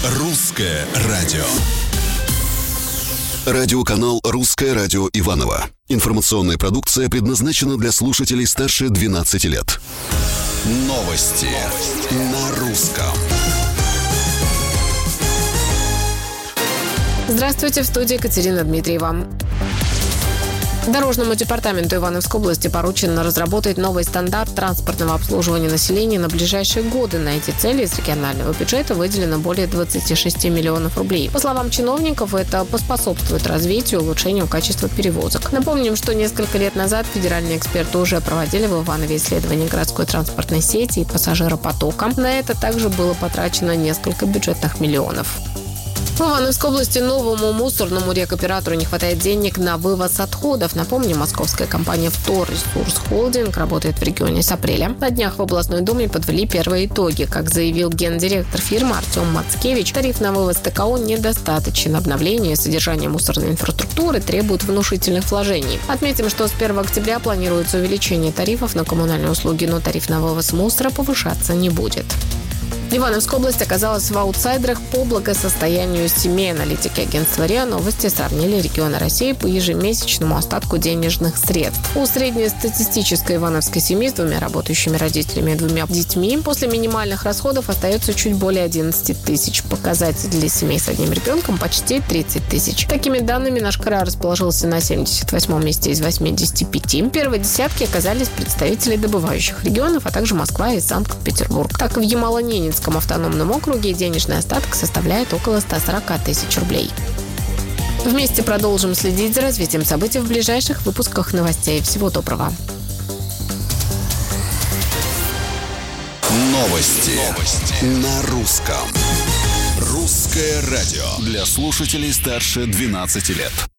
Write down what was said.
Русское радио. Радиоканал «Русское радио» Иваново. Информационная продукция предназначена для слушателей старше 12 лет. Новости на русском. Здравствуйте, в студии Екатерина Дмитриева. Дорожному департаменту Ивановской области поручено разработать новый стандарт транспортного обслуживания населения на ближайшие годы. На эти цели из регионального бюджета выделено более 26 миллионов рублей. По словам чиновников, это поспособствует развитию и улучшению качества перевозок. Напомним, что несколько лет назад федеральные эксперты уже проводили в Иванове исследование городской транспортной сети и пассажиропотока. На это также было потрачено несколько бюджетных миллионов. В Ивановской области новому мусорному рекоператору не хватает денег на вывоз отходов. Напомню, московская компания «Вторресурс Холдинг» работает в регионе с апреля. На днях в областной думе подвели первые итоги. Как заявил гендиректор фирмы Артем Мацкевич, тариф на вывоз ТКО недостаточен. Обновление и содержание мусорной инфраструктуры требует внушительных вложений. Отметим, что с 1 октября планируется увеличение тарифов на коммунальные услуги, но тариф на вывоз мусора повышаться не будет. Ивановская область оказалась в аутсайдерах по благосостоянию семей. Аналитики агентства РИА Новости сравнили регионы России по ежемесячному остатку денежных средств. У среднестатистической ивановской семьи с двумя работающими родителями и двумя детьми после минимальных расходов остается чуть более 11 тысяч. Показатель для семей с одним ребенком почти 30 тысяч. Такими данными наш край расположился на 78-м месте из 85. В первой десятке оказались представители добывающих регионов, а также Москва и Санкт-Петербург. Так, в Ямало-Ненецком автономном округе денежный остаток составляет около 140 тысяч рублей. Вместе продолжим следить за развитием событий в ближайших выпусках новостей. Всего доброго. Новости на русском. Русское радио для слушателей старше 12 лет.